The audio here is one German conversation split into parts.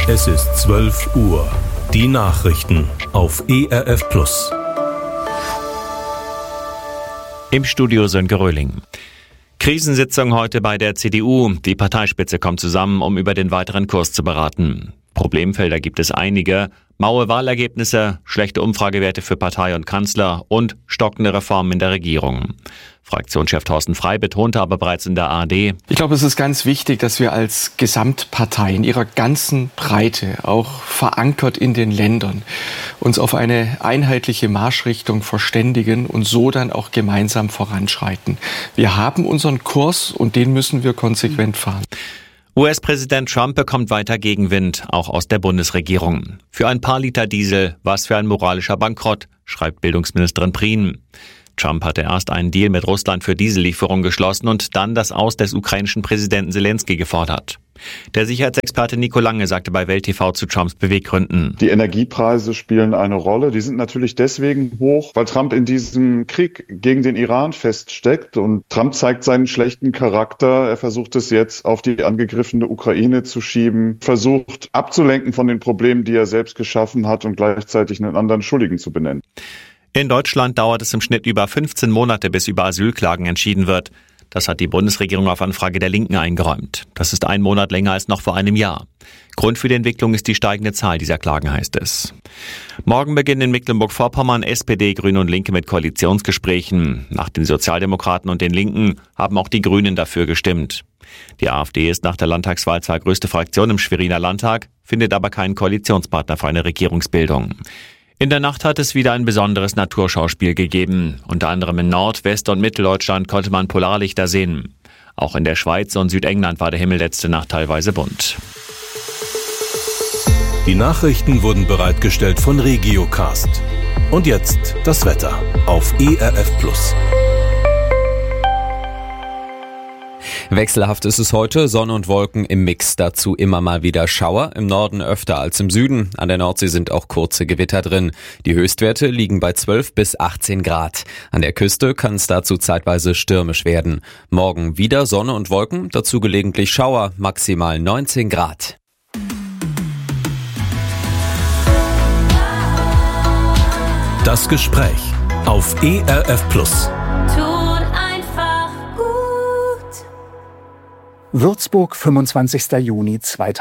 Es ist 12 Uhr. Die Nachrichten auf ERF Plus. Im Studio Sönke Röhling. Krisensitzung heute bei der CDU. Die Parteispitze kommt zusammen, um über den weiteren Kurs zu beraten. Problemfelder gibt es einige. Maue Wahlergebnisse, schlechte Umfragewerte für Partei und Kanzler und stockende Reformen in der Regierung. Fraktionschef Thorsten Frey betonte aber bereits in der ARD: Ich glaube, es ist ganz wichtig, dass wir als Gesamtpartei in ihrer ganzen Breite, auch verankert in den Ländern, uns auf eine einheitliche Marschrichtung verständigen und so dann auch gemeinsam voranschreiten. Wir haben unseren Kurs und den müssen wir konsequent fahren. US-Präsident Trump bekommt weiter Gegenwind, auch aus der Bundesregierung. Für ein paar Liter Diesel, was für ein moralischer Bankrott, schreibt Bildungsministerin Prien. Trump hatte erst einen Deal mit Russland für Diesellieferungen geschlossen und dann das Aus des ukrainischen Präsidenten Zelensky gefordert. Der Sicherheitsexperte Nico Lange sagte bei Welt TV zu Trumps Beweggründen: Die Energiepreise spielen eine Rolle. Die sind natürlich deswegen hoch, weil Trump in diesem Krieg gegen den Iran feststeckt. Und Trump zeigt seinen schlechten Charakter. Er versucht es jetzt auf die angegriffene Ukraine zu schieben, versucht abzulenken von den Problemen, die er selbst geschaffen hat und gleichzeitig einen anderen Schuldigen zu benennen. In Deutschland dauert es im Schnitt über 15 Monate, bis über Asylklagen entschieden wird. Das hat die Bundesregierung auf Anfrage der Linken eingeräumt. Das ist ein Monat länger als noch vor einem Jahr. Grund für die Entwicklung ist die steigende Zahl dieser Klagen, heißt es. Morgen beginnen in Mecklenburg-Vorpommern SPD, Grüne und Linke mit Koalitionsgesprächen. Nach den Sozialdemokraten und den Linken haben auch die Grünen dafür gestimmt. Die AfD ist nach der Landtagswahl zwar größte Fraktion im Schweriner Landtag, findet aber keinen Koalitionspartner für eine Regierungsbildung. In der Nacht hat es wieder ein besonderes Naturschauspiel gegeben. Unter anderem in Nord-, West- und Mitteldeutschland konnte man Polarlichter sehen. Auch in der Schweiz und Südengland war der Himmel letzte Nacht teilweise bunt. Die Nachrichten wurden bereitgestellt von Regiocast. Und jetzt das Wetter auf ERF Plus. Wechselhaft ist es heute, Sonne und Wolken im Mix, dazu immer mal wieder Schauer, im Norden öfter als im Süden. An der Nordsee sind auch kurze Gewitter drin. Die Höchstwerte liegen bei 12 bis 18 Grad. An der Küste kann es dazu zeitweise stürmisch werden. Morgen wieder Sonne und Wolken, dazu gelegentlich Schauer, maximal 19 Grad. Das Gespräch auf ERF Plus. Würzburg, 25. Juni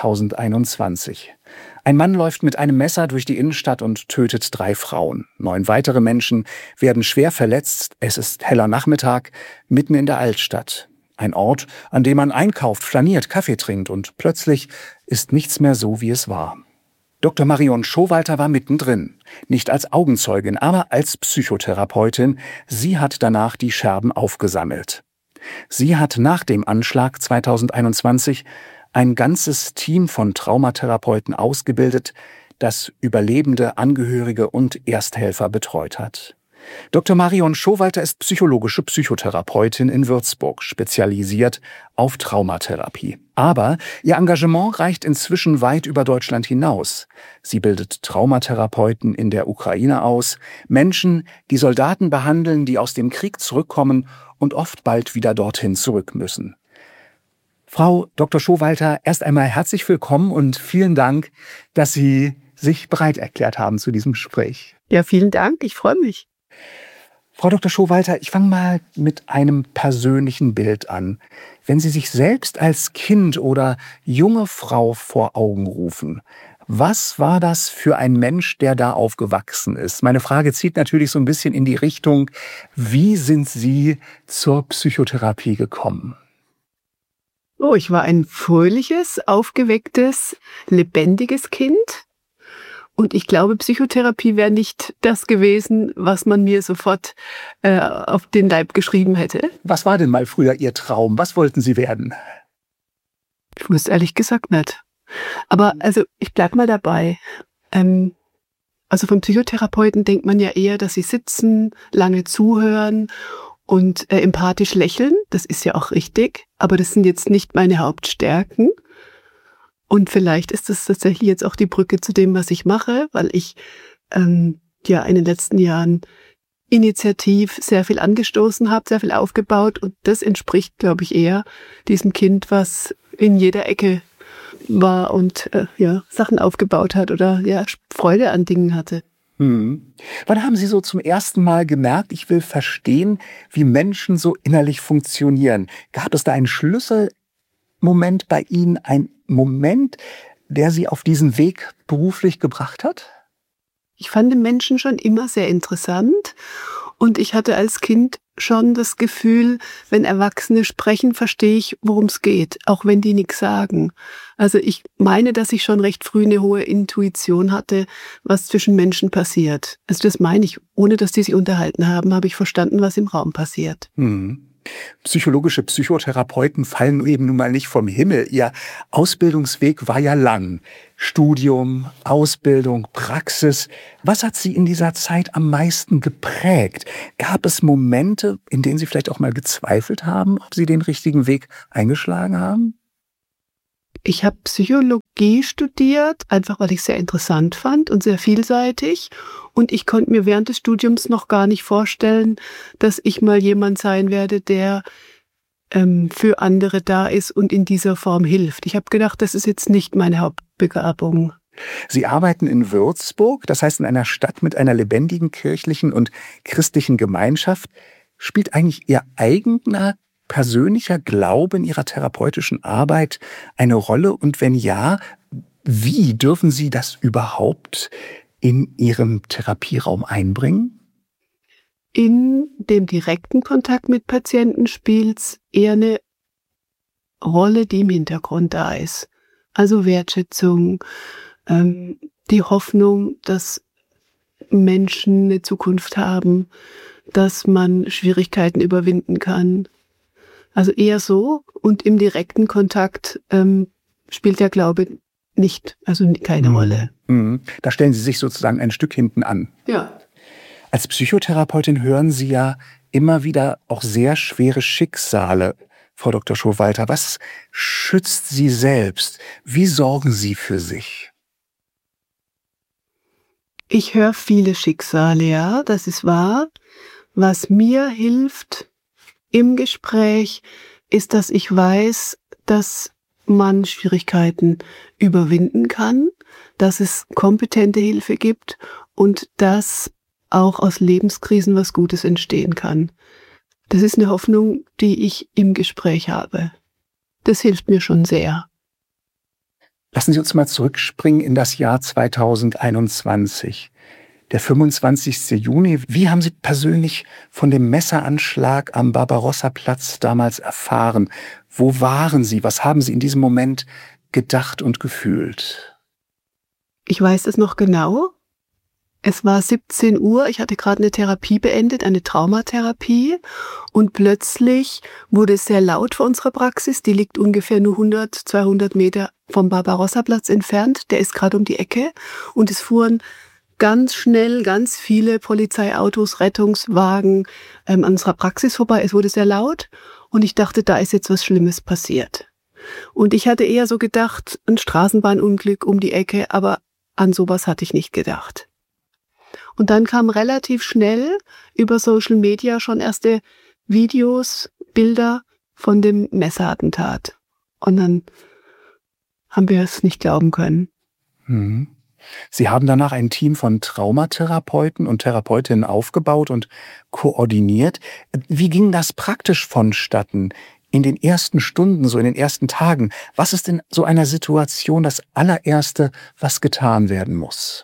2021. Ein Mann läuft mit einem Messer durch die Innenstadt und tötet 3 Frauen. 9 weitere Menschen werden schwer verletzt. Es ist heller Nachmittag, mitten in der Altstadt. Ein Ort, an dem man einkauft, flaniert, Kaffee trinkt und plötzlich ist nichts mehr so, wie es war. Dr. Marion Schowalter war mittendrin. Nicht als Augenzeugin, aber als Psychotherapeutin. Sie hat danach die Scherben aufgesammelt. Sie hat nach dem Anschlag 2021 ein ganzes Team von Traumatherapeuten ausgebildet, das Überlebende, Angehörige und Ersthelfer betreut hat. Dr. Marion Schowalter ist psychologische Psychotherapeutin in Würzburg, spezialisiert auf Traumatherapie. Aber ihr Engagement reicht inzwischen weit über Deutschland hinaus. Sie bildet Traumatherapeuten in der Ukraine aus, Menschen, die Soldaten behandeln, die aus dem Krieg zurückkommen und oft bald wieder dorthin zurück müssen. Frau Dr. Schowalter, erst einmal herzlich willkommen und vielen Dank, dass Sie sich bereit erklärt haben zu diesem Gespräch. Ja, vielen Dank, ich freue mich. Frau Dr. Schowalter, ich fange mal mit einem persönlichen Bild an. Wenn Sie sich selbst als Kind oder junge Frau vor Augen rufen, was war das für ein Mensch, der da aufgewachsen ist? Meine Frage zieht natürlich so ein bisschen in die Richtung, wie sind Sie zur Psychotherapie gekommen? Oh, ich war ein fröhliches, aufgewecktes, lebendiges Kind. Und ich glaube, Psychotherapie wäre nicht das gewesen, was man mir sofort auf den Leib geschrieben hätte. Was war denn mal früher Ihr Traum? Was wollten Sie werden? Ich wusste ehrlich gesagt nicht. Aber also ich bleib mal dabei. Also vom Psychotherapeuten denkt man ja eher, dass sie sitzen, lange zuhören und empathisch lächeln. Das ist ja auch richtig. Aber das sind jetzt nicht meine Hauptstärken. Und vielleicht ist das tatsächlich jetzt auch die Brücke zu dem, was ich mache, weil ich ja in den letzten Jahren initiativ sehr viel angestoßen habe, sehr viel aufgebaut. Und das entspricht, glaube ich, eher diesem Kind, was in jeder Ecke war und Sachen aufgebaut hat oder Freude an Dingen hatte. Wann haben Sie so zum ersten Mal gemerkt, ich will verstehen, wie Menschen so innerlich funktionieren? Gab es da einen Schlüsselmoment bei Ihnen, einen Moment, der Sie auf diesen Weg beruflich gebracht hat? Ich fand den Menschen schon immer sehr interessant und ich hatte als Kind schon das Gefühl, wenn Erwachsene sprechen, verstehe ich, worum es geht, auch wenn die nichts sagen. Also ich meine, dass ich schon recht früh eine hohe Intuition hatte, was zwischen Menschen passiert. Also das meine ich, ohne dass die sich unterhalten haben, habe ich verstanden, was im Raum passiert. Psychologische Psychotherapeuten fallen eben nun mal nicht vom Himmel. Ihr Ausbildungsweg war ja lang. Studium, Ausbildung, Praxis. Was hat Sie in dieser Zeit am meisten geprägt? Gab es Momente, in denen Sie vielleicht auch mal gezweifelt haben, ob Sie den richtigen Weg eingeschlagen haben? Ich habe Psychologie studiert, einfach weil ich es sehr interessant fand und sehr vielseitig. Und ich konnte mir während des Studiums noch gar nicht vorstellen, dass ich mal jemand sein werde, der für andere da ist und in dieser Form hilft. Ich habe gedacht, das ist jetzt nicht meine Hauptbegabung. Sie arbeiten in Würzburg, das heißt in einer Stadt mit einer lebendigen kirchlichen und christlichen Gemeinschaft. Spielt eigentlich Ihr eigener persönlicher Glaube in Ihrer therapeutischen Arbeit eine Rolle? Und wenn ja, wie dürfen Sie das überhaupt in Ihrem Therapieraum einbringen? In dem direkten Kontakt mit Patienten spielt es eher eine Rolle, die im Hintergrund da ist. Also Wertschätzung, die Hoffnung, dass Menschen eine Zukunft haben, dass man Schwierigkeiten überwinden kann. Also eher so. Und im direkten Kontakt spielt der Glaube nicht, also keine Rolle. Da stellen Sie sich sozusagen ein Stück hinten an. Ja. Als Psychotherapeutin hören Sie ja immer wieder auch sehr schwere Schicksale, Frau Dr. Schowalter. Was schützt Sie selbst? Wie sorgen Sie für sich? Ich höre viele Schicksale, ja, das ist wahr. Was mir hilft im Gespräch, ist, dass ich weiß, dass man Schwierigkeiten überwinden kann, dass es kompetente Hilfe gibt und dass auch aus Lebenskrisen was Gutes entstehen kann. Das ist eine Hoffnung, die ich im Gespräch habe. Das hilft mir schon sehr. Lassen Sie uns mal zurückspringen in das Jahr 2021. Der 25. Juni. Wie haben Sie persönlich von dem Messeranschlag am Barbarossa-Platz damals erfahren? Wo waren Sie? Was haben Sie in diesem Moment gedacht und gefühlt? Ich weiß das noch genau. Es war 17 Uhr, ich hatte gerade eine Therapie beendet, eine Traumatherapie, und plötzlich wurde es sehr laut vor unserer Praxis. Die liegt ungefähr nur 100, 200 Meter vom Barbarossa-Platz entfernt. Der ist gerade um die Ecke und es fuhren ganz schnell ganz viele Polizeiautos, Rettungswagen an unserer Praxis vorbei. Es wurde sehr laut und ich dachte, da ist jetzt was Schlimmes passiert. Und ich hatte eher so gedacht, ein Straßenbahnunglück um die Ecke, aber an sowas hatte ich nicht gedacht. Und dann kamen relativ schnell über Social Media schon erste Videos, Bilder von dem Messerattentat. Und dann haben wir es nicht glauben können. Sie haben danach ein Team von Traumatherapeuten und Therapeutinnen aufgebaut und koordiniert. Wie ging das praktisch vonstatten? In den ersten Stunden, so in den ersten Tagen, was ist in so einer Situation das allererste, was getan werden muss?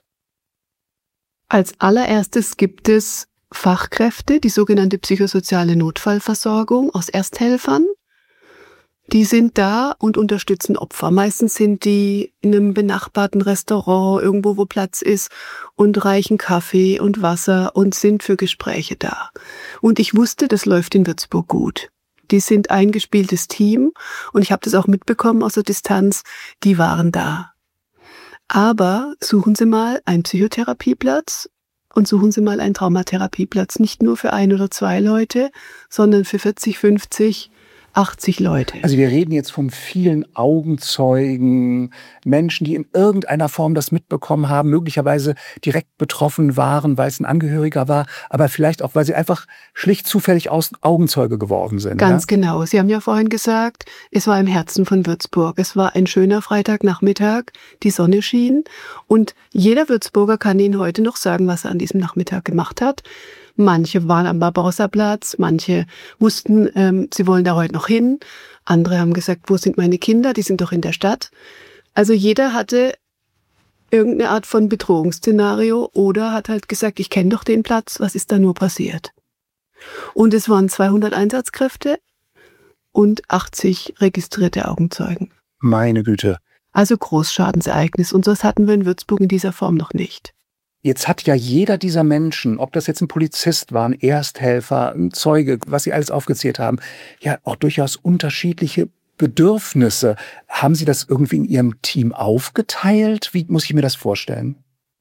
Als allererstes gibt es Fachkräfte, die sogenannte psychosoziale Notfallversorgung aus Ersthelfern. Die sind da und unterstützen Opfer. Meistens sind die in einem benachbarten Restaurant, irgendwo wo Platz ist, und reichen Kaffee und Wasser und sind für Gespräche da. Und ich wusste, das läuft in Würzburg gut. Die sind ein eingespieltes Team und ich habe das auch mitbekommen aus der Distanz, die waren da. Aber suchen Sie mal einen Psychotherapieplatz und suchen Sie mal einen Traumatherapieplatz. Nicht nur für 1 oder 2 Leute, sondern für 40, 50, 80 Leute. Also wir reden jetzt von vielen Augenzeugen, Menschen, die in irgendeiner Form das mitbekommen haben, möglicherweise direkt betroffen waren, weil es ein Angehöriger war, aber vielleicht auch, weil sie einfach schlicht zufällig Augenzeuge geworden sind. Ganz genau. Sie haben ja vorhin gesagt, es war im Herzen von Würzburg. Es war ein schöner Freitagnachmittag, die Sonne schien und jeder Würzburger kann Ihnen heute noch sagen, was er an diesem Nachmittag gemacht hat. Manche waren am Barbarossa-Platz, manche wussten, sie wollen da heute noch hin. Andere haben gesagt, wo sind meine Kinder? Die sind doch in der Stadt. Also jeder hatte irgendeine Art von Bedrohungsszenario oder hat halt gesagt, ich kenne doch den Platz, was ist da nur passiert? Und es waren 200 Einsatzkräfte und 80 registrierte Augenzeugen. Meine Güte. Also Großschadensereignis. Und das hatten wir in Würzburg in dieser Form noch nicht. Jetzt hat ja jeder dieser Menschen, ob das jetzt ein Polizist war, ein Ersthelfer, ein Zeuge, was Sie alles aufgezählt haben, ja auch durchaus unterschiedliche Bedürfnisse. Haben Sie das irgendwie in Ihrem Team aufgeteilt? Wie muss ich mir das vorstellen?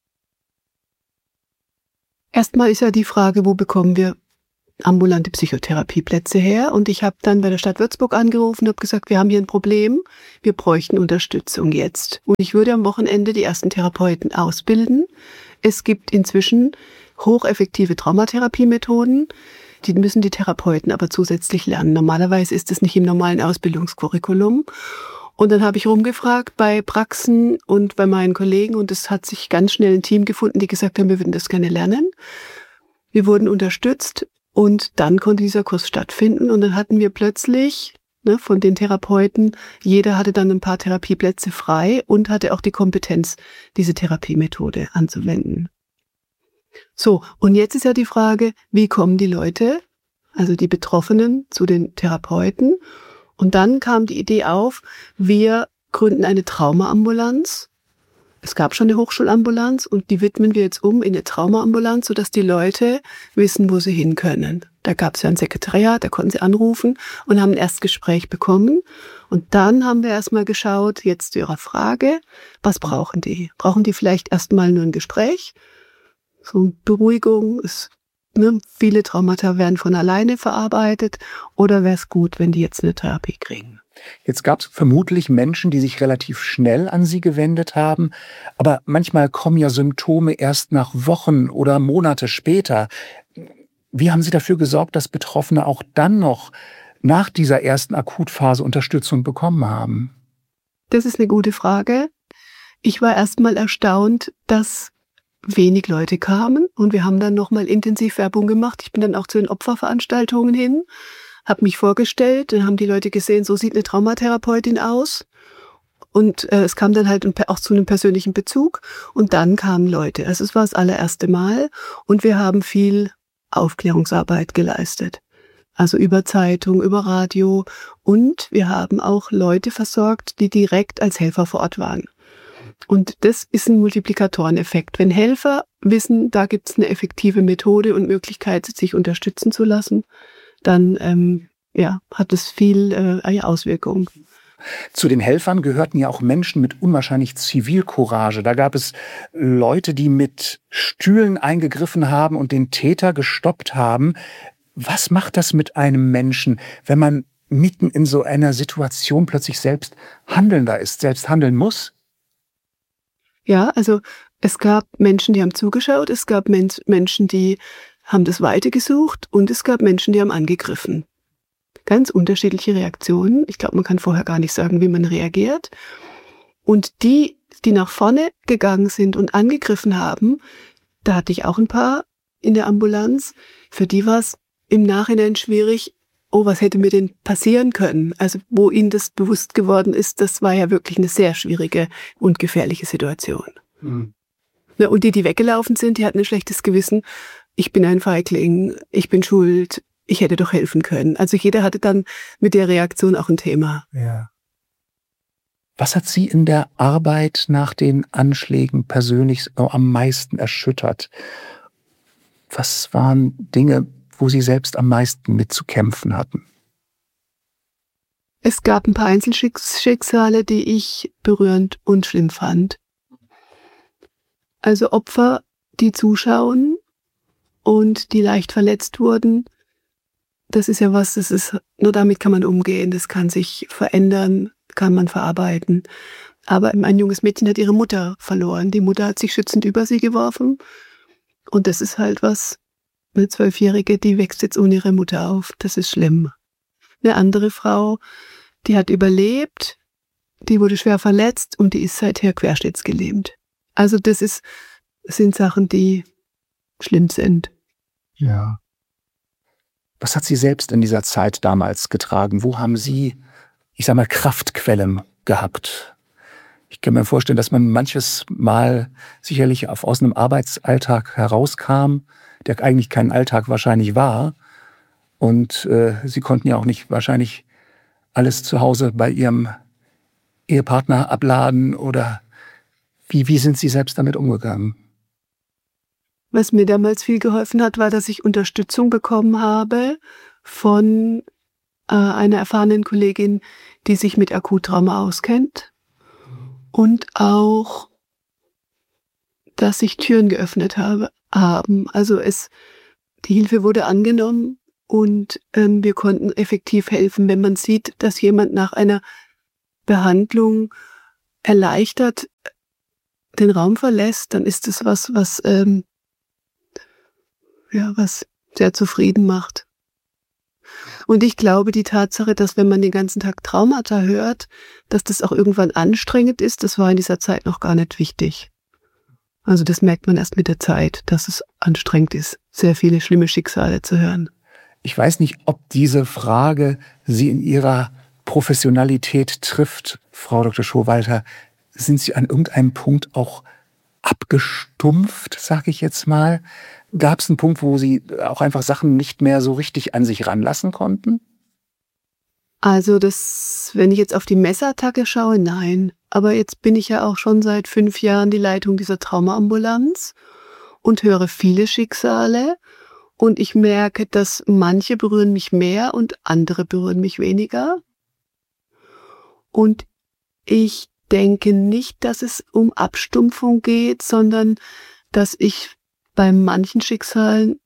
Erstmal ist ja die Frage, wo bekommen wir ambulante Psychotherapieplätze her? Und ich habe dann bei der Stadt Würzburg angerufen und habe gesagt, wir haben hier ein Problem, wir bräuchten Unterstützung jetzt. Und ich würde am Wochenende die ersten Therapeuten ausbilden. Es gibt inzwischen hocheffektive Traumatherapiemethoden, die müssen die Therapeuten aber zusätzlich lernen. Normalerweise ist es nicht im normalen Ausbildungskurriculum. Und dann habe ich rumgefragt bei Praxen und bei meinen Kollegen und es hat sich ganz schnell ein Team gefunden, die gesagt haben, wir würden das gerne lernen. Wir wurden unterstützt und dann konnte dieser Kurs stattfinden und dann hatten wir plötzlich von den Therapeuten, jeder hatte dann ein paar Therapieplätze frei und hatte auch die Kompetenz, diese Therapiemethode anzuwenden. So, und jetzt ist ja die Frage, wie kommen die Leute, also die Betroffenen, zu den Therapeuten? Und dann kam die Idee auf, wir gründen eine Traumaambulanz. Es gab schon eine Hochschulambulanz und die widmen wir jetzt um in eine Traumaambulanz, sodass die Leute wissen, wo sie hin können. Da gab es ja ein Sekretariat, da konnten sie anrufen und haben ein Erstgespräch bekommen. Und dann haben wir erstmal geschaut, jetzt zu Ihrer Frage, was brauchen die? Brauchen die vielleicht erstmal nur ein Gespräch? So Beruhigung, viele Traumata werden von alleine verarbeitet oder wäre es gut, wenn die jetzt eine Therapie kriegen? Jetzt gab es vermutlich Menschen, die sich relativ schnell an Sie gewendet haben, aber manchmal kommen ja Symptome erst nach Wochen oder Monate später. Wie haben Sie dafür gesorgt, dass Betroffene auch dann noch nach dieser ersten Akutphase Unterstützung bekommen haben? Das ist eine gute Frage. Ich war erstmal erstaunt, dass wenig Leute kamen und wir haben dann nochmal intensiv Werbung gemacht. Ich bin dann auch zu den Opferveranstaltungen hin, habe mich vorgestellt, dann haben die Leute gesehen, so sieht eine Traumatherapeutin aus. Und es kam dann halt auch zu einem persönlichen Bezug und dann kamen Leute. Also es war das allererste Mal und wir haben viel Aufklärungsarbeit geleistet. Also über Zeitung, über Radio und wir haben auch Leute versorgt, die direkt als Helfer vor Ort waren. Und das ist ein Multiplikatoreneffekt. Wenn Helfer wissen, da gibt es eine effektive Methode und Möglichkeit, sich unterstützen zu lassen, dann hat es viel Auswirkungen. Zu den Helfern gehörten ja auch Menschen mit unwahrscheinlich Zivilcourage. Da gab es Leute, die mit Stühlen eingegriffen haben und den Täter gestoppt haben. Was macht das mit einem Menschen, wenn man mitten in so einer Situation plötzlich selbst handelnder ist, selbst handeln muss? Ja, also es gab Menschen, die haben zugeschaut, es gab Menschen, die haben das Weite gesucht und es gab Menschen, die haben angegriffen. Ganz unterschiedliche Reaktionen. Ich glaube, man kann vorher gar nicht sagen, wie man reagiert. Und die nach vorne gegangen sind und angegriffen haben, da hatte ich auch ein paar in der Ambulanz. Für die war es im Nachhinein schwierig, was hätte mir denn passieren können? Also wo ihnen das bewusst geworden ist, das war ja wirklich eine sehr schwierige und gefährliche Situation. Mhm. Und die weggelaufen sind, die hatten ein schlechtes Gewissen. Ich bin ein Feigling, ich bin schuld, ich hätte doch helfen können. Also jeder hatte dann mit der Reaktion auch ein Thema. Ja. Was hat Sie in der Arbeit nach den Anschlägen persönlich am meisten erschüttert? Was waren Dinge, wo Sie selbst am meisten mit zu kämpfen hatten? Es gab ein paar Einzelschicksale, die ich berührend und schlimm fand. Also Opfer, die zuschauen und die leicht verletzt wurden, das ist ja was, nur damit kann man umgehen, das kann sich verändern, kann man verarbeiten. Aber ein junges Mädchen hat ihre Mutter verloren. Die Mutter hat sich schützend über sie geworfen. Und das ist halt was, eine 12-Jährige, die wächst jetzt ohne ihre Mutter auf. Das ist schlimm. Eine andere Frau, die hat überlebt, die wurde schwer verletzt und die ist seither querschnittsgelähmt. Also das sind Sachen, die schlimm sind. Ja. Was hat Sie selbst in dieser Zeit damals getragen? Wo haben Sie, ich sag mal, Kraftquellen gehabt? Ich kann mir vorstellen, dass man manches Mal sicherlich aus einem Arbeitsalltag herauskam, der eigentlich kein Alltag wahrscheinlich war. Und Sie konnten ja auch nicht wahrscheinlich alles zu Hause bei Ihrem Ehepartner abladen. Oder wie sind Sie selbst damit umgegangen? Was mir damals viel geholfen hat, war, dass ich Unterstützung bekommen habe von einer erfahrenen Kollegin, die sich mit Akuttrauma auskennt. Und auch, dass sich Türen geöffnet haben. Also die Hilfe wurde angenommen und wir konnten effektiv helfen. Wenn man sieht, dass jemand nach einer Behandlung erleichtert den Raum verlässt, dann ist das was sehr zufrieden macht. Und ich glaube, die Tatsache, dass wenn man den ganzen Tag Traumata hört, dass das auch irgendwann anstrengend ist, das war in dieser Zeit noch gar nicht wichtig. Also das merkt man erst mit der Zeit, dass es anstrengend ist, sehr viele schlimme Schicksale zu hören. Ich weiß nicht, ob diese Frage Sie in Ihrer Professionalität trifft, Frau Dr. Schowalter. Sind Sie an irgendeinem Punkt auch abgestumpft, sage ich jetzt mal? Gab es einen Punkt, wo Sie auch einfach Sachen nicht mehr so richtig an sich ranlassen konnten? Also wenn ich jetzt auf die Messattacke schaue, nein. Aber jetzt bin ich ja auch schon seit 5 Jahren die Leitung dieser Traumaambulanz und höre viele Schicksale. Und ich merke, dass manche berühren mich mehr und andere berühren mich weniger. Und ich denke nicht, dass es um Abstumpfung geht, sondern dass ich bei manchen Schicksalen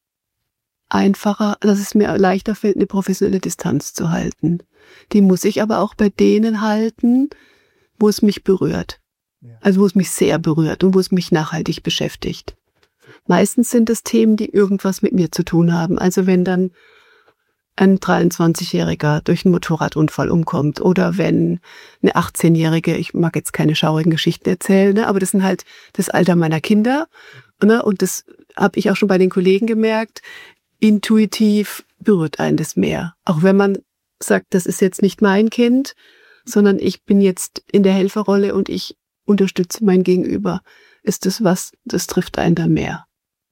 dass es mir leichter fällt, eine professionelle Distanz zu halten. Die muss ich aber auch bei denen halten, wo es mich berührt. Ja. Also wo es mich sehr berührt und wo es mich nachhaltig beschäftigt. Meistens sind es Themen, die irgendwas mit mir zu tun haben. Also wenn dann ein 23-Jähriger durch einen Motorradunfall umkommt oder wenn eine 18-Jährige, ich mag jetzt keine schaurigen Geschichten erzählen, ne, aber das sind halt das Alter meiner Kinder, ne, und das habe ich auch schon bei den Kollegen gemerkt, intuitiv berührt einen das mehr. Auch wenn man sagt, das ist jetzt nicht mein Kind, sondern ich bin jetzt in der Helferrolle und ich unterstütze mein Gegenüber, ist das trifft einen da mehr.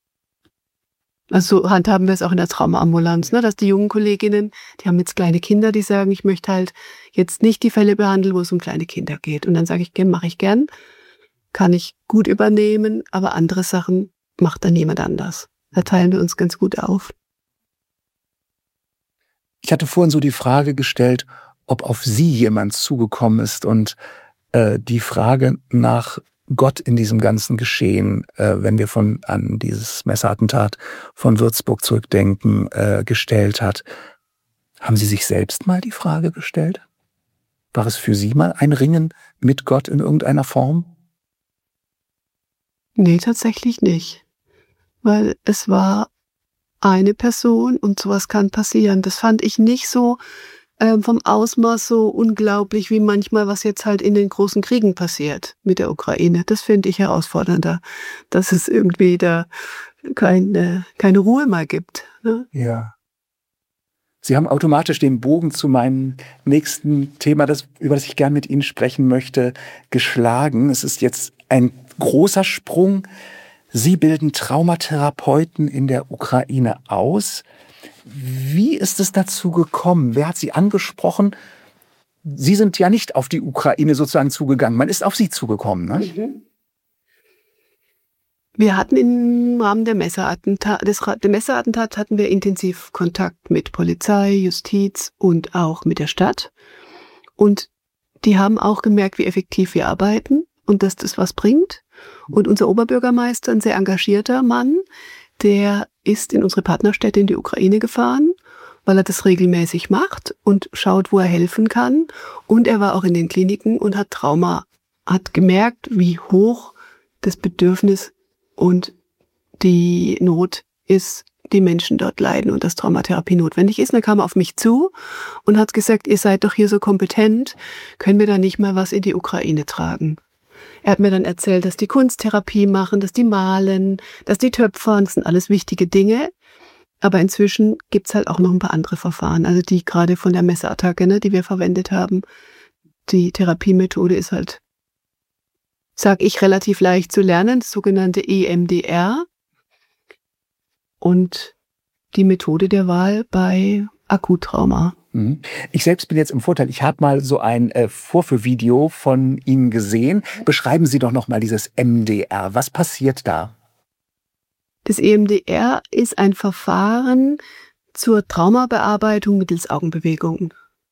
Also so handhaben wir es auch in der Traumaambulanz, ne, dass die jungen Kolleginnen, die haben jetzt kleine Kinder, die sagen, ich möchte halt jetzt nicht die Fälle behandeln, wo es um kleine Kinder geht. Und dann sage ich, mache ich gern, kann ich gut übernehmen, aber andere Sachen macht dann jemand anders. Da teilen wir uns ganz gut auf. Ich hatte vorhin so die Frage gestellt, ob auf Sie jemand zugekommen ist und die Frage nach Gott in diesem ganzen Geschehen, wenn wir an dieses Messerattentat von Würzburg zurückdenken, gestellt hat. Haben Sie sich selbst mal die Frage gestellt? War es für Sie mal ein Ringen mit Gott in irgendeiner Form? Nee, tatsächlich nicht. Weil es war eine Person und sowas kann passieren. Das fand ich nicht so vom Ausmaß so unglaublich wie manchmal, was jetzt halt in den großen Kriegen passiert mit der Ukraine. Das finde ich herausfordernder, dass es irgendwie da keine Ruhe mal gibt. Ne? Ja. Sie haben automatisch den Bogen zu meinem nächsten Thema, über das ich gern mit Ihnen sprechen möchte, geschlagen. Es ist jetzt ein großer Sprung. Sie bilden Traumatherapeuten in der Ukraine aus. Wie ist es dazu gekommen? Wer hat Sie angesprochen? Sie sind ja nicht auf die Ukraine sozusagen zugegangen. Man ist auf Sie zugekommen, ne? Mhm. Wir hatten im Rahmen des Messerattentats hatten wir intensiv Kontakt mit Polizei, Justiz und auch mit der Stadt. Und die haben auch gemerkt, wie effektiv wir arbeiten und dass das was bringt. Und unser Oberbürgermeister, ein sehr engagierter Mann, der ist in unsere Partnerstädte in die Ukraine gefahren weil er das regelmäßig macht und schaut, wo er helfen kann. Und er war auch in den Kliniken und hat gemerkt, wie hoch das Bedürfnis und die Not ist, die Menschen dort leiden und dass Traumatherapie notwendig ist. Und dann kam er auf mich zu und hat gesagt, ihr seid doch hier so kompetent, können wir da nicht mal was in die Ukraine tragen? Er hat mir dann erzählt, dass die Kunsttherapie machen, dass die malen, dass die töpfern, das sind alles wichtige Dinge. Aber inzwischen gibt's halt auch noch ein paar andere Verfahren, also die gerade von der Messerattacke, ne, die wir verwendet haben. Die Therapiemethode ist halt, sag ich, relativ leicht zu lernen, das sogenannte EMDR. Und die Methode der Wahl bei Akuttrauma. Ich selbst bin jetzt im Vorteil. Ich habe mal so ein Vorführvideo von Ihnen gesehen. Beschreiben Sie doch noch mal dieses MDR. Was passiert da? Das EMDR ist ein Verfahren zur Traumabearbeitung mittels Augenbewegungen.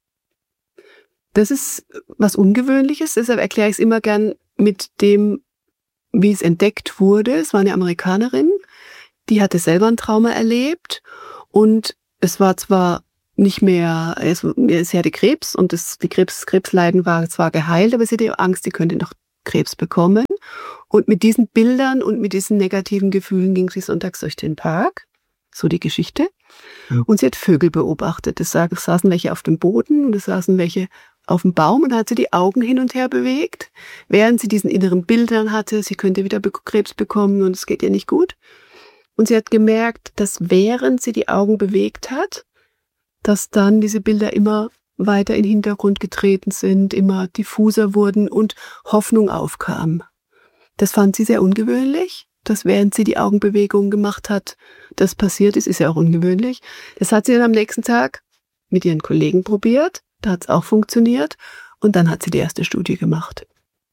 Das ist was Ungewöhnliches, deshalb erkläre ich es immer gern mit dem, wie es entdeckt wurde. Es war eine Amerikanerin, die hatte selber ein Trauma erlebt und es war zwar nicht mehr, sie hatte Krebs und die Krebsleiden war zwar geheilt, aber sie hatte Angst, sie könnte noch Krebs bekommen. Und mit diesen Bildern und mit diesen negativen Gefühlen ging sie sonntags durch den Park, so die Geschichte. Und sie hat Vögel beobachtet. Es saßen welche auf dem Boden und es saßen welche auf dem Baum und da hat sie die Augen hin und her bewegt, während sie diesen inneren Bildern hatte, sie könnte wieder Krebs bekommen und es geht ihr nicht gut. Und sie hat gemerkt, dass während sie die Augen bewegt hat, dass dann diese Bilder immer weiter in den Hintergrund getreten sind, immer diffuser wurden und Hoffnung aufkam. Das fand sie sehr ungewöhnlich, dass während sie die Augenbewegungen gemacht hat, das passiert ist ja auch ungewöhnlich. Das hat sie dann am nächsten Tag mit ihren Kollegen probiert, da hat es auch funktioniert und dann hat sie die erste Studie gemacht.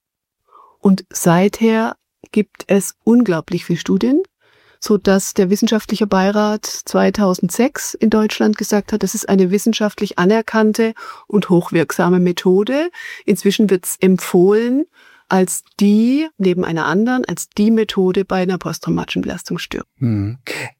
Und seither gibt es unglaublich viele Studien, so dass der wissenschaftliche Beirat 2006 in Deutschland gesagt hat, das ist eine wissenschaftlich anerkannte und hochwirksame Methode. Inzwischen wird es empfohlen als neben einer anderen, als die Methode bei einer posttraumatischen Belastungsstörung.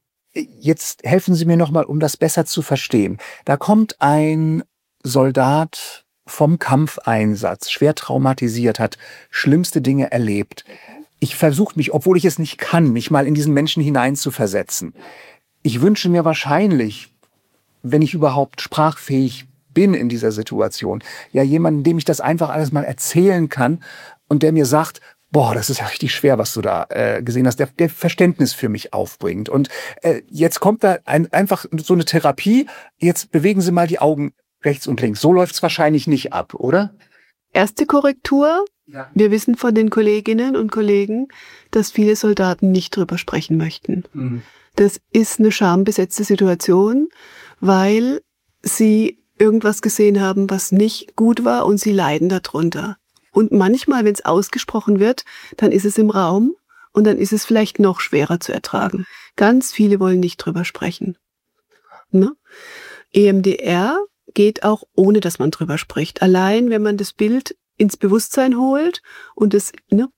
Jetzt helfen Sie mir nochmal, um das besser zu verstehen. Da kommt ein Soldat vom Kampfeinsatz, schwer traumatisiert, hat schlimmste Dinge erlebt. Ich versuche mich, obwohl ich es nicht kann, mich mal in diesen Menschen hineinzuversetzen. Ich wünsche mir wahrscheinlich, wenn ich überhaupt sprachfähig bin in dieser Situation, ja jemanden, dem ich das einfach alles mal erzählen kann und der mir sagt, boah, das ist ja richtig schwer, was du da gesehen hast, der Verständnis für mich aufbringt. Und jetzt kommt da einfach so eine Therapie, jetzt bewegen Sie mal die Augen rechts und links. So läuft es wahrscheinlich nicht ab, oder? Erste Korrektur. Ja. Wir wissen von den Kolleginnen und Kollegen, dass viele Soldaten nicht drüber sprechen möchten. Das ist eine schambesetzte Situation, weil sie irgendwas gesehen haben, was nicht gut war und sie leiden darunter. Und manchmal, wenn es ausgesprochen wird, dann ist es im Raum und dann ist es vielleicht noch schwerer zu ertragen. Ganz viele wollen nicht drüber sprechen. Ne? EMDR geht auch ohne, dass man drüber spricht. Allein, wenn man das Bild ins Bewusstsein holt und es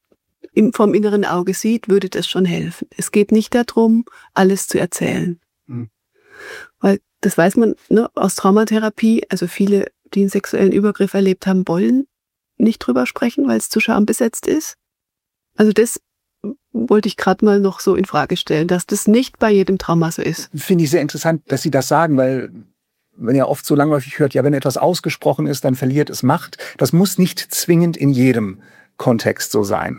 vom inneren Auge sieht, würde das schon helfen. Es geht nicht darum, alles zu erzählen. Weil das weiß man aus Traumatherapie, also viele, die einen sexuellen Übergriff erlebt haben, wollen nicht drüber sprechen, weil es zu schambesetzt ist. Also das wollte ich gerade mal noch so in Frage stellen, dass das nicht bei jedem Trauma so ist. Finde ich sehr interessant, dass Sie das sagen, weil man ja oft so langläufig hört, ja, wenn etwas ausgesprochen ist, dann verliert es Macht. Das muss nicht zwingend in jedem Kontext so sein.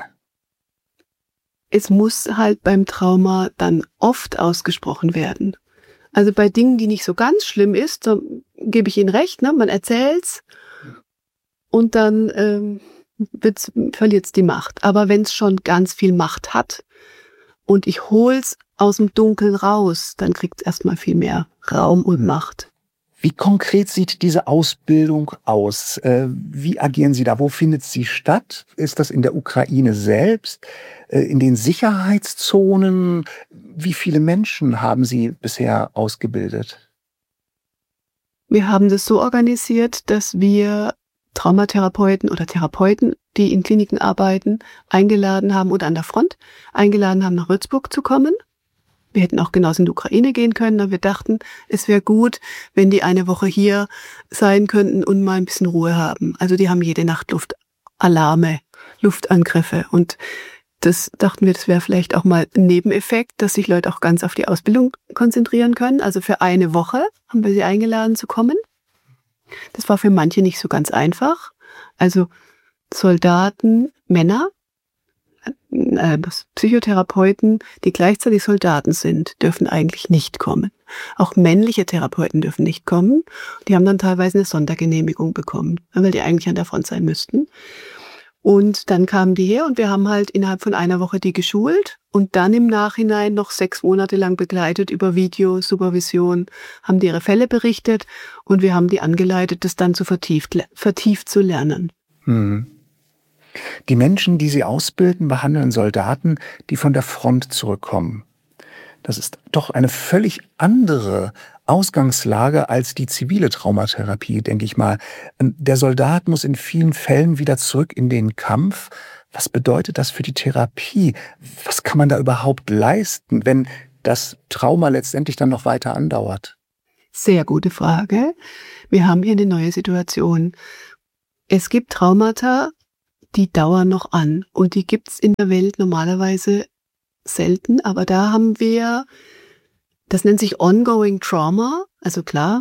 Es muss halt beim Trauma dann oft ausgesprochen werden. Also bei Dingen, die nicht so ganz schlimm ist, da gebe ich Ihnen recht, man erzählt's und dann verliert es die Macht. Aber wenn es schon ganz viel Macht hat und ich hol's aus dem Dunkeln raus, dann kriegt es erstmal viel mehr Raum und Macht. Wie konkret sieht diese Ausbildung aus? Wie agieren Sie da? Wo findet sie statt? Ist das in der Ukraine selbst? In den Sicherheitszonen? Wie viele Menschen haben Sie bisher ausgebildet? Wir haben das so organisiert, dass wir Traumatherapeuten oder Therapeuten, die in Kliniken arbeiten, eingeladen haben oder an der Front eingeladen haben, nach Würzburg zu kommen. Wir hätten auch genauso in die Ukraine gehen können, aber wir dachten, es wäre gut, wenn die eine Woche hier sein könnten und mal ein bisschen Ruhe haben. Also die haben jede Nacht Luftalarme, Luftangriffe. Und das dachten wir, das wäre vielleicht auch mal ein Nebeneffekt, dass sich Leute auch ganz auf die Ausbildung konzentrieren können. Also für eine Woche haben wir sie eingeladen zu kommen. Das war für manche nicht so ganz einfach. Also Soldaten, Männer, Psychotherapeuten, die gleichzeitig Soldaten sind, dürfen eigentlich nicht kommen. Auch männliche Therapeuten dürfen nicht kommen. Die haben dann teilweise eine Sondergenehmigung bekommen, weil die eigentlich an der Front sein müssten. Und dann kamen die her und wir haben halt innerhalb von einer Woche die geschult und dann im Nachhinein noch 6 Monate lang begleitet über Videosupervision, haben die ihre Fälle berichtet und wir haben die angeleitet, das dann vertieft zu lernen. Mhm. Die Menschen, die sie ausbilden, behandeln Soldaten, die von der Front zurückkommen. Das ist doch eine völlig andere Ausgangslage als die zivile Traumatherapie, denke ich mal. Der Soldat muss in vielen Fällen wieder zurück in den Kampf. Was bedeutet das für die Therapie? Was kann man da überhaupt leisten, wenn das Trauma letztendlich dann noch weiter andauert? Sehr gute Frage. Wir haben hier eine neue Situation. Es gibt Traumata, die dauern noch an und die gibt's in der Welt normalerweise selten, aber da haben wir, das nennt sich Ongoing Trauma, also klar,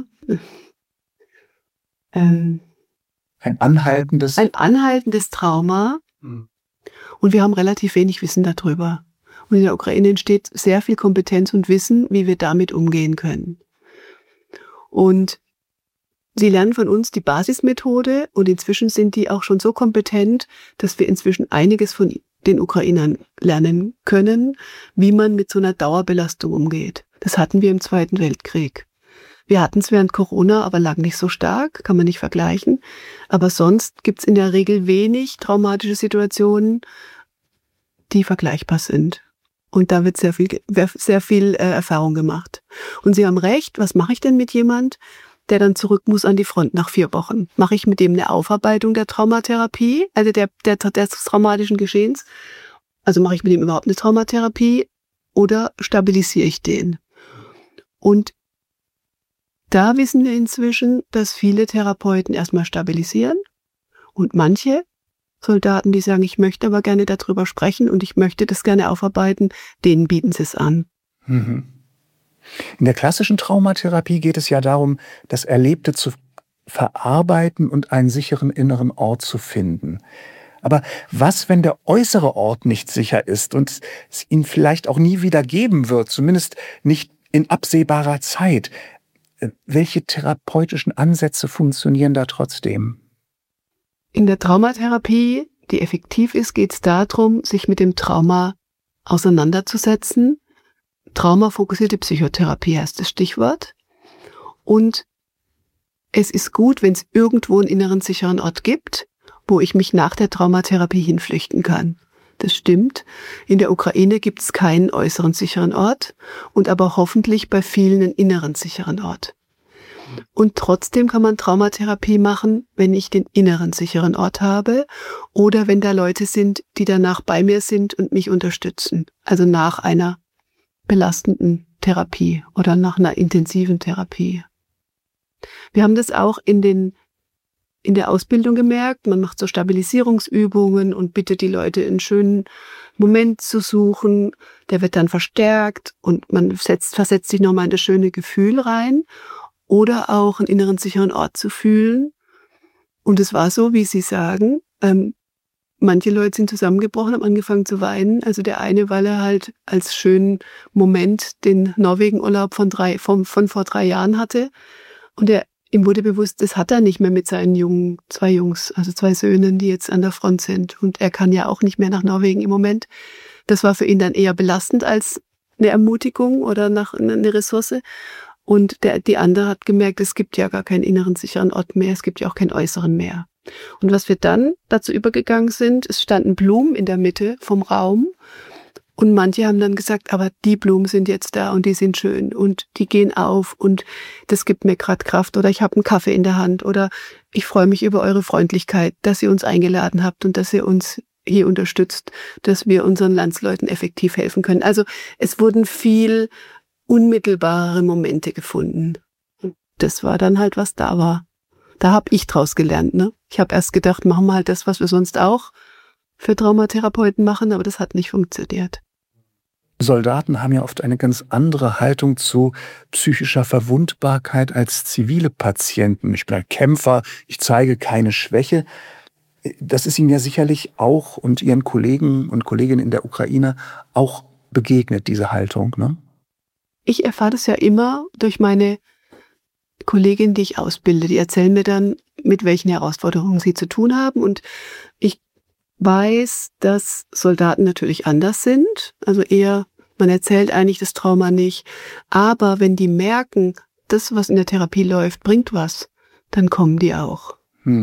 ein anhaltendes Trauma und wir haben relativ wenig Wissen darüber. Und in der Ukraine entsteht sehr viel Kompetenz und Wissen, wie wir damit umgehen können. Und sie lernen von uns die Basismethode und inzwischen sind die auch schon so kompetent, dass wir inzwischen einiges von den Ukrainern lernen können, wie man mit so einer Dauerbelastung umgeht. Das hatten wir im Zweiten Weltkrieg. Wir hatten es während Corona, aber lag nicht so stark, kann man nicht vergleichen. Aber sonst gibt es in der Regel wenig traumatische Situationen, die vergleichbar sind. Und da wird sehr viel Erfahrung gemacht. Und Sie haben recht, was mache ich denn mit jemand, der dann zurück muss an die Front nach 4 Wochen? Mache ich mit dem eine Aufarbeitung der Traumatherapie, also des traumatischen Geschehens? Also mache ich mit dem überhaupt eine Traumatherapie oder stabilisiere ich den? Und da wissen wir inzwischen, dass viele Therapeuten erstmal stabilisieren und manche Soldaten, die sagen, ich möchte aber gerne darüber sprechen und ich möchte das gerne aufarbeiten, denen bieten sie es an. Mhm. In der klassischen Traumatherapie geht es ja darum, das Erlebte zu verarbeiten und einen sicheren inneren Ort zu finden. Aber was, wenn der äußere Ort nicht sicher ist und es ihn vielleicht auch nie wieder geben wird, zumindest nicht in absehbarer Zeit? Welche therapeutischen Ansätze funktionieren da trotzdem? In der Traumatherapie, die effektiv ist, geht es darum, sich mit dem Trauma auseinanderzusetzen. Traumafokussierte Psychotherapie heißt das Stichwort. Und es ist gut, wenn es irgendwo einen inneren sicheren Ort gibt, wo ich mich nach der Traumatherapie hinflüchten kann. Das stimmt. In der Ukraine gibt es keinen äußeren sicheren Ort und aber hoffentlich bei vielen einen inneren sicheren Ort. Und trotzdem kann man Traumatherapie machen, wenn ich den inneren sicheren Ort habe oder wenn da Leute sind, die danach bei mir sind und mich unterstützen. Also nach einer belastenden Therapie oder nach einer intensiven Therapie. Wir haben das auch in der Ausbildung gemerkt. Man macht so Stabilisierungsübungen und bittet die Leute, einen schönen Moment zu suchen. Der wird dann verstärkt und man versetzt sich nochmal in das schöne Gefühl rein oder auch einen inneren sicheren Ort zu fühlen. Und es war so, wie Sie sagen, manche Leute sind zusammengebrochen, haben angefangen zu weinen. Also der eine, weil er halt als schönen Moment den Norwegen-Urlaub von vor 3 Jahren hatte. Und ihm wurde bewusst, das hat er nicht mehr mit seinen 2 Söhnen, die jetzt an der Front sind. Und er kann ja auch nicht mehr nach Norwegen im Moment. Das war für ihn dann eher belastend als eine Ermutigung oder eine Ressource. Und die andere hat gemerkt, es gibt ja gar keinen inneren sicheren Ort mehr, es gibt ja auch keinen äußeren mehr. Und was wir dann dazu übergegangen sind, es standen Blumen in der Mitte vom Raum und manche haben dann gesagt, aber die Blumen sind jetzt da und die sind schön und die gehen auf und das gibt mir gerade Kraft oder ich habe einen Kaffee in der Hand oder ich freue mich über eure Freundlichkeit, dass ihr uns eingeladen habt und dass ihr uns hier unterstützt, dass wir unseren Landsleuten effektiv helfen können. Also es wurden viel unmittelbare Momente gefunden. Und das war dann halt, was da war. Da habe ich draus gelernt. Ne? Ich habe erst gedacht, machen wir halt das, was wir sonst auch für Traumatherapeuten machen, aber das hat nicht funktioniert. Soldaten haben ja oft eine ganz andere Haltung zu psychischer Verwundbarkeit als zivile Patienten. Ich bin ein Kämpfer, ich zeige keine Schwäche. Das ist Ihnen ja sicherlich auch und Ihren Kollegen und Kolleginnen in der Ukraine auch begegnet, diese Haltung, ne? Ich erfahre das ja immer durch meine Kolleginnen, die ich ausbilde. Die erzählen mir dann, mit welchen Herausforderungen sie zu tun haben. Und ich weiß, dass Soldaten natürlich anders sind. Also eher, man erzählt eigentlich das Trauma nicht. Aber wenn die merken, das, was in der Therapie läuft, bringt was, dann kommen die auch.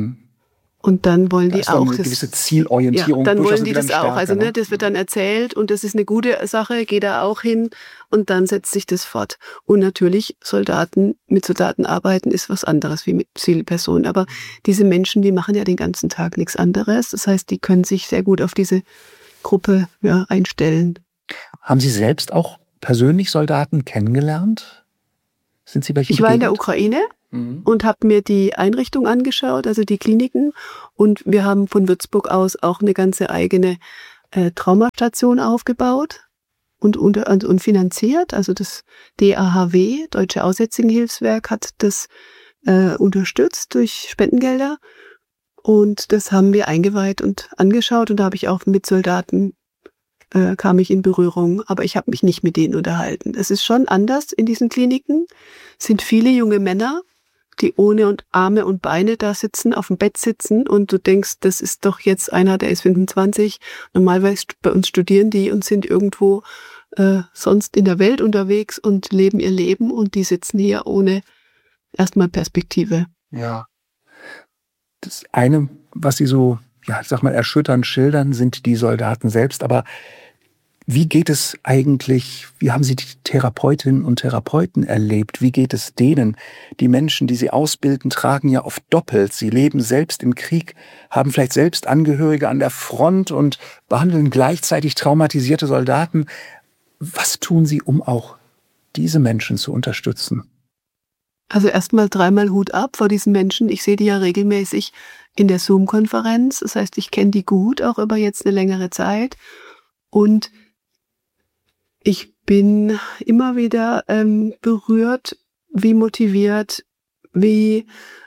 Und dann wollen die auch eine gewisse Zielorientierung. Ja, dann wollen die das auch. Also das wird dann erzählt und das ist eine gute Sache, geht da auch hin und dann setzt sich das fort. Und natürlich mit Soldaten arbeiten ist was anderes wie mit Zielpersonen. Aber diese Menschen, die machen ja den ganzen Tag nichts anderes. Das heißt, die können sich sehr gut auf diese Gruppe einstellen. Haben Sie selbst auch persönlich Soldaten kennengelernt? Sind Sie bei Ich war in der Ukraine. Und habe mir die Einrichtung angeschaut, also die Kliniken. Und wir haben von Würzburg aus auch eine ganze eigene Traumastation aufgebaut und finanziert. Also das DAHW, Deutsche Aussätzigenhilfswerk, hat das unterstützt durch Spendengelder. Und das haben wir eingeweiht und angeschaut. Und da habe ich auch mit Soldaten kam ich in Berührung. Aber ich habe mich nicht mit denen unterhalten. Es ist schon anders in diesen Kliniken. Es sind viele junge Männer, die ohne Arme und Beine da sitzen, auf dem Bett sitzen und du denkst, das ist doch jetzt einer, der ist 25. Normalerweise bei uns studieren die und sind irgendwo sonst in der Welt unterwegs und leben ihr Leben und die sitzen hier ohne erstmal Perspektive. Ja. Das eine, was Sie so, ich sag mal, erschütternd schildern, sind die Soldaten selbst, aber wie geht es eigentlich, wie haben Sie die Therapeutinnen und Therapeuten erlebt? Wie geht es denen? Die Menschen, die Sie ausbilden, tragen ja oft doppelt. Sie leben selbst im Krieg, haben vielleicht selbst Angehörige an der Front und behandeln gleichzeitig traumatisierte Soldaten. Was tun Sie, um auch diese Menschen zu unterstützen? Also erstmal dreimal Hut ab vor diesen Menschen. Ich sehe die ja regelmäßig in der Zoom-Konferenz. Das heißt, ich kenne die gut, auch über jetzt eine längere Zeit. Und ich bin immer wieder berührt, wie motiviert, wie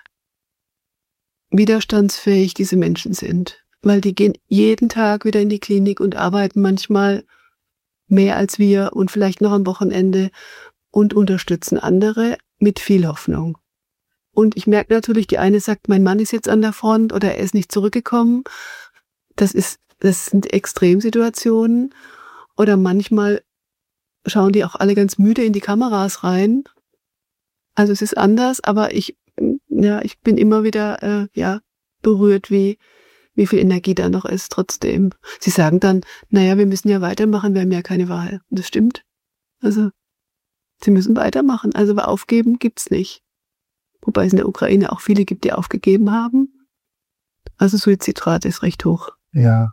widerstandsfähig diese Menschen sind. Weil die gehen jeden Tag wieder in die Klinik und arbeiten manchmal mehr als wir und vielleicht noch am Wochenende und unterstützen andere mit viel Hoffnung. Und ich merke natürlich, die eine sagt, mein Mann ist jetzt an der Front oder er ist nicht zurückgekommen. Das sind Extremsituationen. Oder manchmal schauen die auch alle ganz müde in die Kameras rein. Also es ist anders, aber ich bin immer wieder berührt, wie viel Energie da noch ist trotzdem. Sie sagen dann, wir müssen ja weitermachen, wir haben ja keine Wahl. Und das stimmt. Also sie müssen weitermachen. Also aufgeben gibt's nicht. Wobei es in der Ukraine auch viele gibt, die aufgegeben haben. Also Suizidrate ist recht hoch. Ja.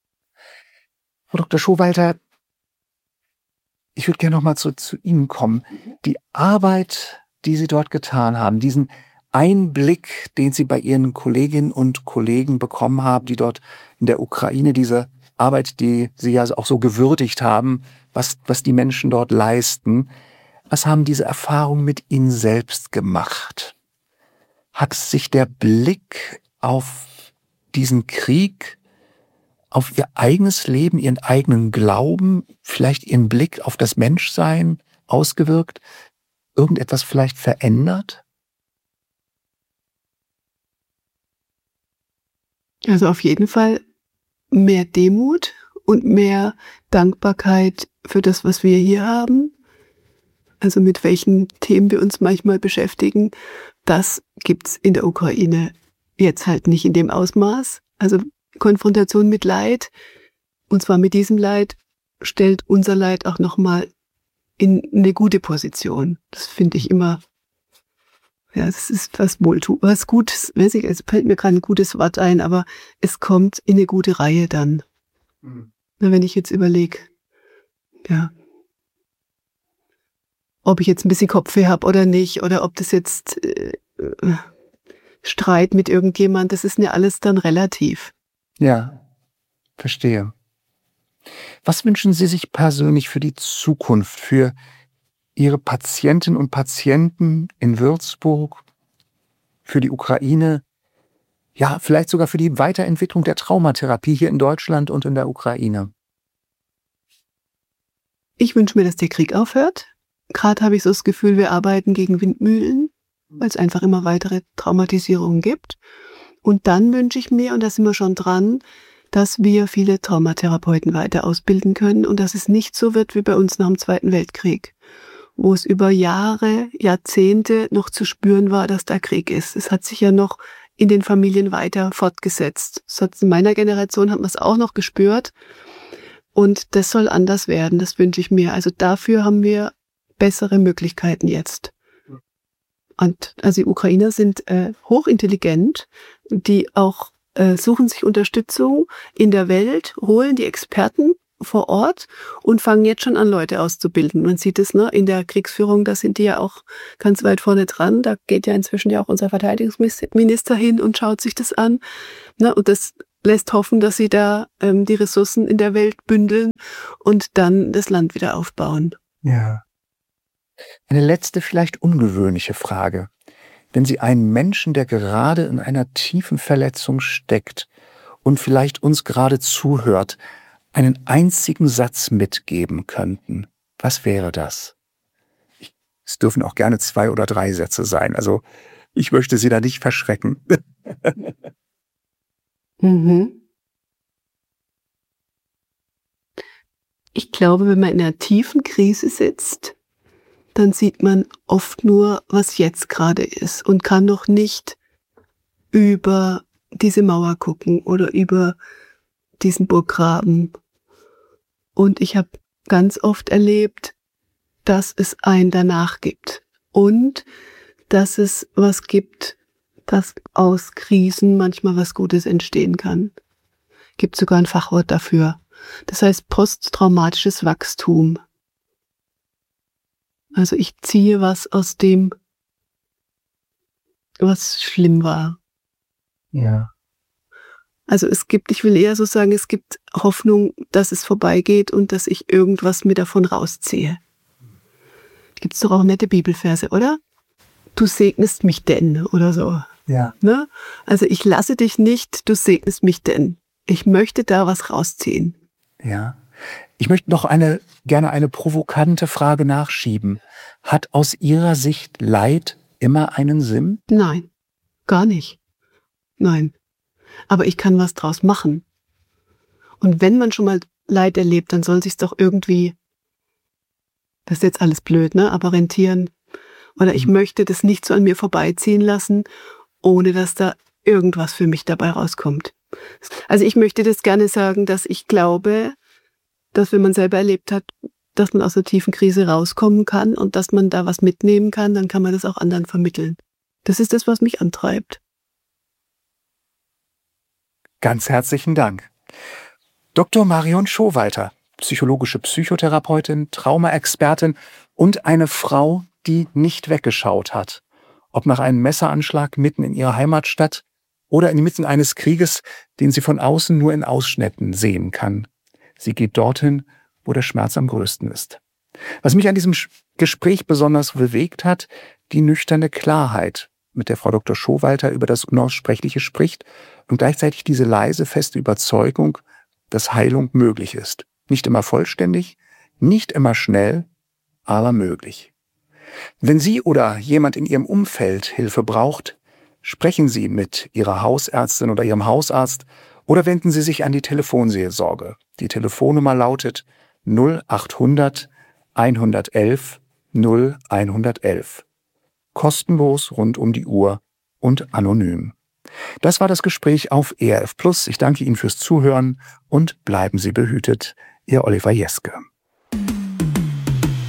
Frau Dr. Schowalter, ich würde gerne nochmal zu Ihnen kommen. Die Arbeit, die Sie dort getan haben, diesen Einblick, den Sie bei Ihren Kolleginnen und Kollegen bekommen haben, die dort in der Ukraine, diese Arbeit, die Sie ja auch so gewürdigt haben, was die Menschen dort leisten, was haben diese Erfahrungen mit Ihnen selbst gemacht? Hat sich der Blick auf diesen Krieg, auf Ihr eigenes Leben, Ihren eigenen Glauben, vielleicht Ihren Blick auf das Menschsein ausgewirkt? Irgendetwas vielleicht verändert? Also auf jeden Fall mehr Demut und mehr Dankbarkeit für das, was wir hier haben. Also mit welchen Themen wir uns manchmal beschäftigen, das gibt's in der Ukraine jetzt halt nicht in dem Ausmaß. Also Konfrontation mit Leid, und zwar mit diesem Leid, stellt unser Leid auch nochmal in eine gute Position. Das finde ich immer, das ist was Gutes, weiß ich, es fällt mir gerade ein gutes Wort ein, aber es kommt in eine gute Reihe dann. Wenn ich jetzt überlege, ob ich jetzt ein bisschen Kopfweh habe oder nicht, oder ob das jetzt Streit mit irgendjemand, das ist ja alles dann relativ. Ja, verstehe. Was wünschen Sie sich persönlich für die Zukunft, für Ihre Patientinnen und Patienten in Würzburg, für die Ukraine, ja, vielleicht sogar für die Weiterentwicklung der Traumatherapie hier in Deutschland und in der Ukraine? Ich wünsche mir, dass der Krieg aufhört. Gerade habe ich so das Gefühl, wir arbeiten gegen Windmühlen, weil es einfach immer weitere Traumatisierungen gibt. Und dann wünsche ich mir, und da sind wir schon dran, dass wir viele Traumatherapeuten weiter ausbilden können und dass es nicht so wird wie bei uns nach dem Zweiten Weltkrieg, wo es über Jahre, Jahrzehnte noch zu spüren war, dass da Krieg ist. Es hat sich ja noch in den Familien weiter fortgesetzt. In meiner Generation hat man es auch noch gespürt und das soll anders werden, das wünsche ich mir. Also dafür haben wir bessere Möglichkeiten jetzt. Und also die Ukrainer sind hochintelligent, die auch suchen sich Unterstützung in der Welt, holen die Experten vor Ort und fangen jetzt schon an, Leute auszubilden. Man sieht es, ne, in der Kriegsführung, da sind die ja auch ganz weit vorne dran. Da geht ja inzwischen ja auch unser Verteidigungsminister hin und schaut sich das an. Ne, und das lässt hoffen, dass sie da die Ressourcen in der Welt bündeln und dann das Land wieder aufbauen. Ja. Eine letzte, vielleicht ungewöhnliche Frage. Wenn Sie einen Menschen, der gerade in einer tiefen Verletzung steckt und vielleicht uns gerade zuhört, einen einzigen Satz mitgeben könnten, was wäre das? Es dürfen auch gerne 2 oder 3 Sätze sein. Also ich möchte Sie da nicht verschrecken. Ich glaube, wenn man in einer tiefen Krise sitzt, dann sieht man oft nur, was jetzt gerade ist und kann noch nicht über diese Mauer gucken oder über diesen Burggraben. Und ich habe ganz oft erlebt, dass es ein danach gibt und dass es was gibt, dass aus Krisen manchmal was Gutes entstehen kann. Gibt sogar ein Fachwort dafür. Das heißt posttraumatisches Wachstum. Also ich ziehe was aus dem, was schlimm war. Ja. Also ich will eher so sagen, es gibt Hoffnung, dass es vorbeigeht und dass ich irgendwas mir davon rausziehe. Gibt's doch auch nette Bibelverse, oder? Du segnest mich denn, oder so. Ja. Ne? Also ich lasse dich nicht, du segnest mich denn. Ich möchte da was rausziehen. Ja. Ich möchte noch gerne eine provokante Frage nachschieben. Hat aus Ihrer Sicht Leid immer einen Sinn? Nein, gar nicht. Nein. Aber ich kann was draus machen. Und wenn man schon mal Leid erlebt, dann soll sich's doch irgendwie, das ist jetzt alles blöd, ne, aber rentieren. Oder ich möchte das nicht so an mir vorbeiziehen lassen, ohne dass da irgendwas für mich dabei rauskommt. Also ich möchte das gerne sagen, dass ich glaube, dass wenn man selber erlebt hat, dass man aus einer tiefen Krise rauskommen kann und dass man da was mitnehmen kann, dann kann man das auch anderen vermitteln. Das ist das, was mich antreibt. Ganz herzlichen Dank. Dr. Marion Schowalter, psychologische Psychotherapeutin, Traumaexpertin und eine Frau, die nicht weggeschaut hat. Ob nach einem Messeranschlag mitten in ihrer Heimatstadt oder inmitten eines Krieges, den sie von außen nur in Ausschnitten sehen kann. Sie geht dorthin, wo der Schmerz am größten ist. Was mich an diesem Gespräch besonders bewegt hat, die nüchterne Klarheit, mit der Frau Dr. Schowalter über das Unaussprechliche spricht und gleichzeitig diese leise, feste Überzeugung, dass Heilung möglich ist. Nicht immer vollständig, nicht immer schnell, aber möglich. Wenn Sie oder jemand in Ihrem Umfeld Hilfe braucht, sprechen Sie mit Ihrer Hausärztin oder Ihrem Hausarzt oder wenden Sie sich an die Telefonseelsorge. Die Telefonnummer lautet 0800 111 0111. Kostenlos, rund um die Uhr und anonym. Das war das Gespräch auf ERF Plus. Ich danke Ihnen fürs Zuhören und bleiben Sie behütet. Ihr Oliver Jeske.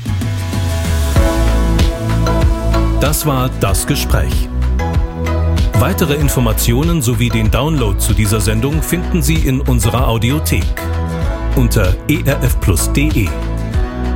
Das war Das Gespräch. Weitere Informationen sowie den Download zu dieser Sendung finden Sie in unserer Audiothek unter erfplus.de.